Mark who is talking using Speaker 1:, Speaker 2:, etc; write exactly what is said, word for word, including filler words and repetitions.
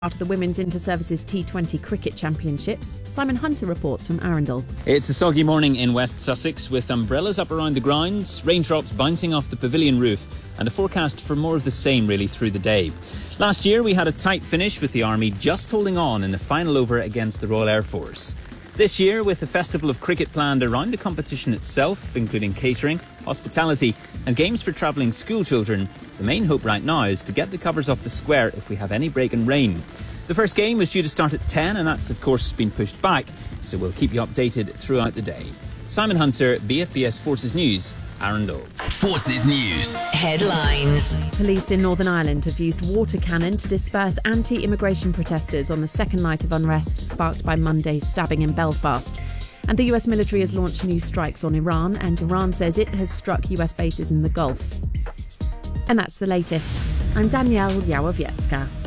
Speaker 1: After the Women's Inter-Services T twenty Cricket Championships, Simon Hunter reports from Arundel.
Speaker 2: It's a soggy morning in West Sussex with umbrellas up around the grounds, raindrops bouncing off the pavilion roof and a forecast for more of the same really through the day. Last year we had a tight finish with the Army just holding on in the final over against the Royal Air Force. This year, with a festival of cricket planned around the competition itself, including catering, hospitality and games for travelling school children, the main hope right now is to get the covers off the square if we have any break in rain. The first game was due to start at ten and that's of course been pushed back, so we'll keep you updated throughout the day. Simon Hunter, B F B S Forces News, Arundel.
Speaker 3: Forces News
Speaker 4: headlines.
Speaker 1: Police in Northern Ireland have used water cannon to disperse anti-immigration protesters on the second night of unrest sparked by Monday's stabbing in Belfast. And the U S military has launched new strikes on Iran, and Iran says it has struck U S bases in the Gulf. And that's the latest. I'm Danielle Yawowiecka.